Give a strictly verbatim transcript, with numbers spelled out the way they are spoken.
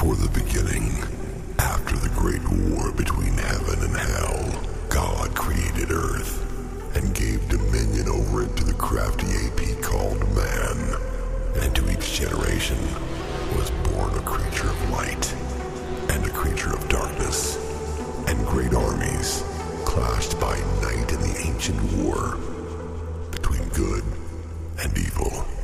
Before the beginning, after the great war between heaven and hell, God created Earth and gave dominion over it to the crafty A P called man. And to each generation was born a creature of light and a creature of darkness. And great armies clashed by night in the ancient war between good and evil.